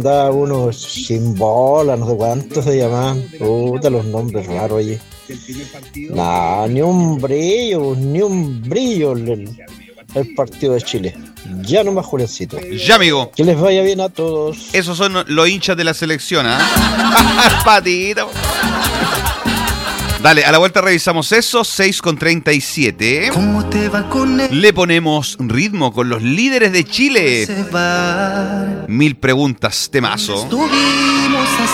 Da unos sin bola, no sé cuántos se llaman. Puta, los nombres raros, oye. Nah, ni un brillo el partido de Chile. Ya no más, Julencito. Ya, amigo. Que les vaya bien a todos. Esos son los hinchas de la selección, ¿ah? Patito. Dale, a la vuelta revisamos eso, 6:37. ¿Cómo te va con él? Le ponemos ritmo con los líderes de Chile. 1000 preguntas, temazo. Estuvimos